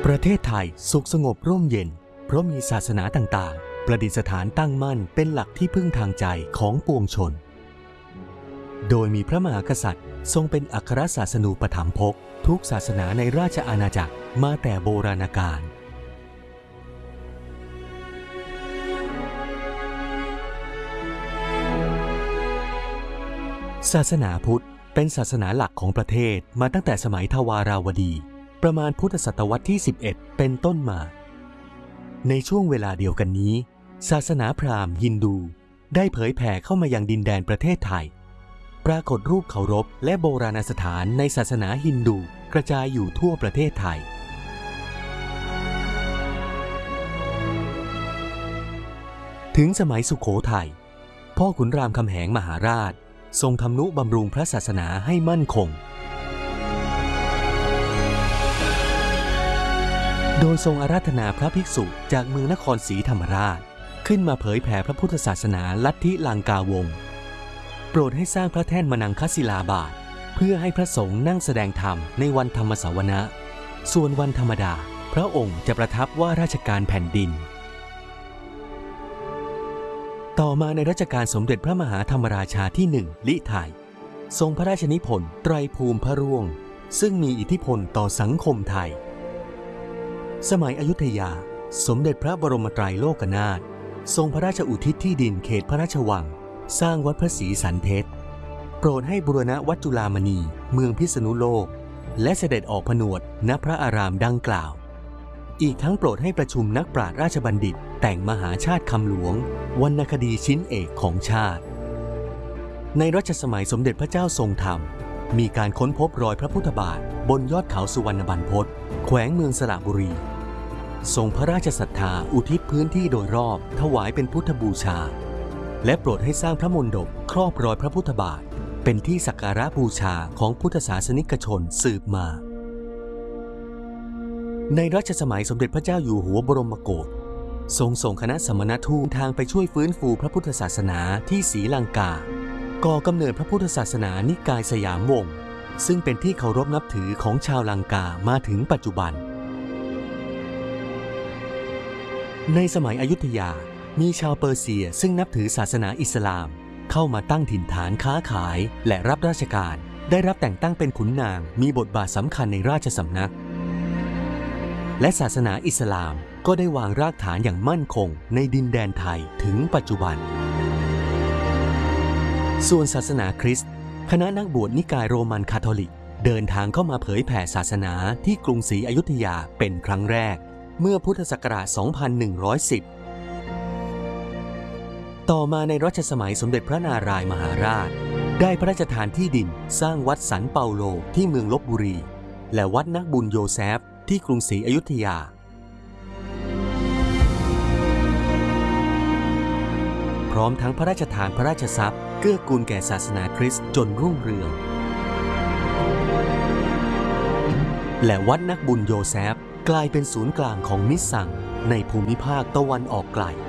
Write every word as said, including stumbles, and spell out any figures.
ประเทศไทยสุขสงบร่มเย็นเพราะมีศาสนาต่างๆประดิษฐานตั้งมั่นเป็นหลักที่พึ่งทางใจของปวงชนโดยมีพระมหากษัตริย์ทรงเป็นอัครศาสนูปถัมภกทุกศาสนาในราชอาณาจักรมาแต่โบราณกาลศาสนาพุทธเป็นศาสนาหลักของประเทศมาตั้งแต่สมัยทวาราวดีประมาณพุทธศตวรรษที่สิบเอ็ดเป็นต้นมาในช่วงเวลาเดียวกันนี้ศาสนาพราหมณ์ฮินดูได้เผยแผ่เข้ามายังดินแดนประเทศไทยปรากฏรูปเคารพและโบราณสถานในศาสนาฮินดูกระจายอยู่ทั่วประเทศไทยถึงสมัยสุโขทัยพ่อขุนรามคำแหงมหาราชทรงทำนุบำรุงพระศาสนาให้มั่นคงโดยทรงอาราธนาพระภิกษุจากเมืองนครศรีธรรมราชขึ้นมาเผยแผ่พระพุทธศาสนาลัทธิลังกาวงศ์โปรดให้สร้างพระแท่นมนังคศิลาบาทเพื่อให้พระสงฆ์นั่งแสดงธรรมในวันธรรมสวนะส่วนวันธรรมดาพระองค์จะประทับว่าราชการแผ่นดินต่อมาในรัชกาลสมเด็จพระมหาธรรมราชาที่หนึ่งลิไทยทรงพระราชนิพนธ์ไตรภูมิพระร่วงซึ่งมีอิทธิพลต่อสังคมไทยสมัยอยุธยาสมเด็จพระบรมไตรโลกนาถทรงพระราชอุทิศที่ดินเขตพระราชวังสร้างวัดพระศรีสันเพชรโปรดให้บูรณะวัดจุฬามณีเมืองพิษณุโลกและเสด็จออกผนวดณพระอารามดังกล่าวอีกทั้งโปรดให้ประชุมนักปราชญ์ราชบัณฑิตแต่งมหาชาติคำหลวงวรรณคดีชิ้นเอกของชาติในรัชสมัยสมเด็จพระเจ้าทรงธรรมมีการค้นพบรอยพระพุทธบาทบนยอดเขาสุวรรณบรรพตแขวงเมืองสระบุรีทรงพระราชศรัทธาอุทิศพื้นที่โดยรอบถวายเป็นพุทธบูชาและโปรดให้สร้างพระมณฑปครอบรอยพระพุทธบาทเป็นที่สักการะบูชาของพุทธศาสนิกชนสืบมาในรัชสมัยสมเด็จพระเจ้าอยู่หัวบรมโกศทรงส่งคณะสมณทูตทางไปช่วยฟื้นฟูพระพุทธศาสนาที่ศรีลังกาก่อกำเนิดพระพุทธศาสนานิกายสยามวงศ์ซึ่งเป็นที่เคารพนับถือของชาวลังกามาถึงปัจจุบันในสมัยอยุธยามีชาวเปอร์เซียซึ่งนับถือศาสนาอิสลามเข้ามาตั้งถิ่นฐานค้าขายและรับราชการได้รับแต่งตั้งเป็นขุนนางมีบทบาทสำคัญในราชสำนักและศาสนาอิสลามก็ได้วางรากฐานอย่างมั่นคงในดินแดนไทยถึงปัจจุบันส่วนศาสนาคริสต์คณะนักบวชนิกายโรมันคาทอลิกเดินทางเข้ามาเผยแผ่ศาสนาที่กรุงศรีอยุธยาเป็นครั้งแรกเมื่อพุทธศักราช สองพันหนึ่งร้อยสิบ ต่อมาในรัชสมัยสมเด็จพระนารายมหาราชได้พระราชทานที่ดินสร้างวัดสันเปาโลที่เมืองลพบุรีและวัดนักบุญโยเซฟที่กรุงศรีอยุธยาพร้อมทั้งพระราชทานพระราชทรัพย์เกื้อกูลแก่ศาสนาคริสต์จนรุ่งเรืองและวัดนักบุญโยเซฟกลายเป็นศูนย์กลางของมิสซังในภูมิภาคตะวันออกไกล